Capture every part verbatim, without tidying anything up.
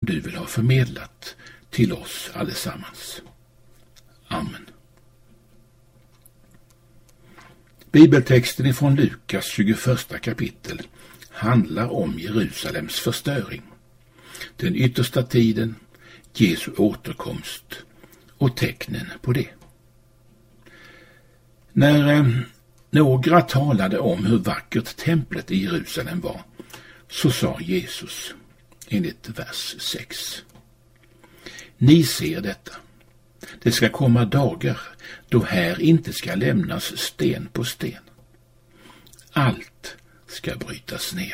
du vill ha förmedlat till oss allesammans. Amen. Bibeltexten ifrån Lukas tjugoförsta kapitel handlar om Jerusalems förstöring, den yttersta tiden, Jesu återkomst och tecknen på det. När eh, några talade om hur vackert templet i Jerusalem var, så sa Jesus enligt vers sex: Ni ser detta. Det ska komma dagar då här inte ska lämnas sten på sten. Allt ska brytas ner.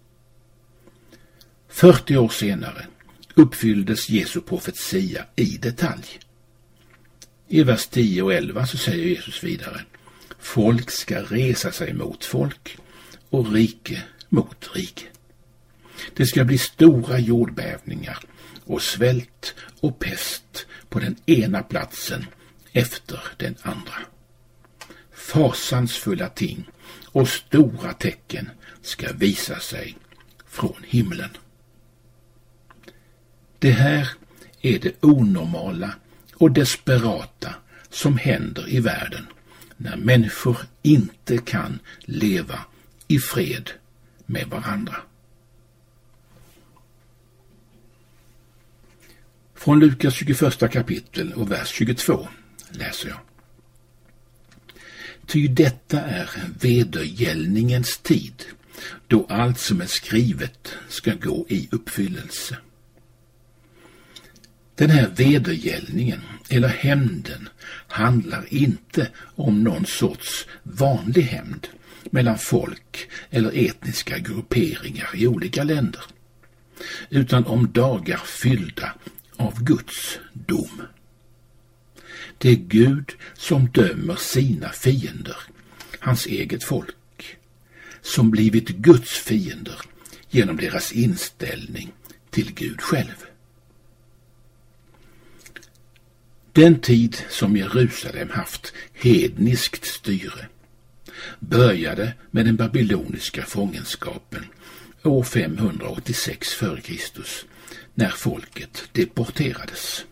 fyrtio år senare uppfylldes Jesu profetia i detalj. I vers tio och elva så säger Jesus vidare: Folk ska resa sig mot folk och rike mot rike. Det ska bli stora jordbävningar och svält och pest på den ena platsen efter den andra. Fasansfulla ting och stora tecken ska visa sig från himlen. Det här är det onormala och desperata som händer i världen när människor inte kan leva i fred med varandra. Från Lukas tjugoförsta kapitel och vers tjugotvå läser jag: Ty detta är vedergällningens tid, då allt som är skrivet ska gå i uppfyllelse. Den här vedergällningen eller hämnden handlar inte om någon sorts vanlig hämnd mellan folk eller etniska grupperingar i olika länder, utan om dagar fyllda av Guds dom. Det är Gud som dömer sina fiender, hans eget folk, som blivit Guds fiender genom deras inställning till Gud själv. Den tid som Jerusalem haft hedniskt styre började med den babyloniska fångenskapen år femhundraåttiosex före Kristus, när folket deporterades.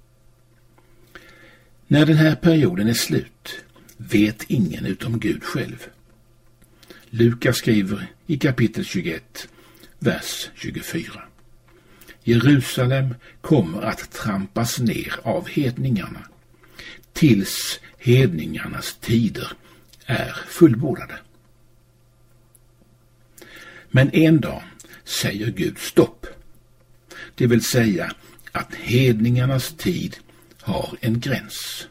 När den här perioden är slut vet ingen utom Gud själv. Lukas skriver i kapitel tjugoett, vers tjugofyra: Jerusalem kommer att trampas ner av hedningarna tills hedningarnas tider är fullbordade. Men en dag säger Gud stopp. Det vill säga att hedningarnas tid har en gräns.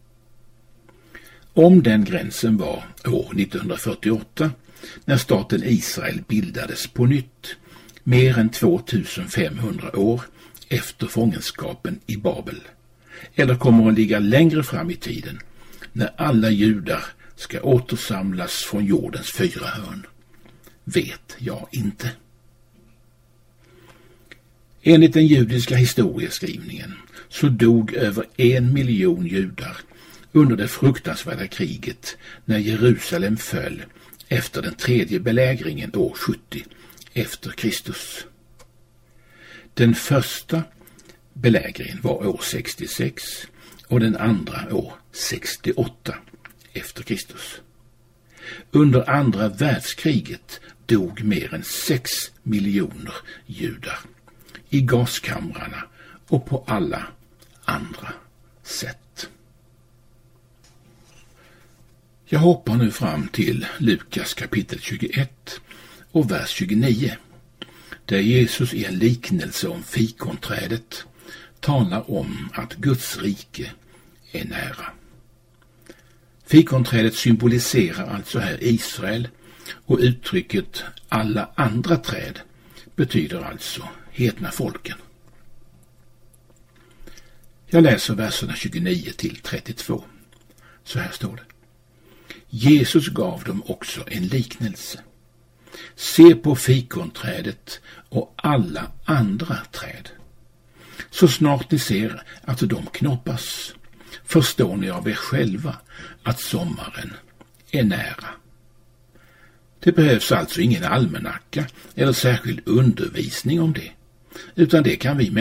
Om den gränsen var år nittonhundrafyrtioåtta, när staten Israel bildades på nytt, mer än tvåtusenfemhundra år efter fångenskapen i Babel, eller kommer att ligga längre fram i tiden, när alla judar ska återsamlas från jordens fyra hörn, vet jag inte. Enligt den judiska historieskrivningen så dog över en miljon judar under det fruktansvärda kriget när Jerusalem föll efter den tredje belägringen år sjuttio efter Kristus. Den första belägringen var år sextiosex och den andra år sextioåtta efter Kristus. Under andra världskriget dog mer än sex miljoner judar i gaskamrarna och på alla andra sätt. Jag hoppar nu fram till Lukas kapitel tjugoett och vers tjugonio, där Jesus i en liknelse om fikonträdet talar om att Guds rike är nära. Fikonträdet symboliserar alltså här Israel, och uttrycket alla andra träd betyder alltså hedna folken. Jag läser verserna tjugonio till trettiotvå. Så här står det: Jesus gav dem också en liknelse. Se på fikonträdet och alla andra träd. Så snart ni ser att de knoppas, förstår ni av er själva att sommaren är nära. Det behövs alltså ingen almanacka eller särskild undervisning om det, utan det kan vi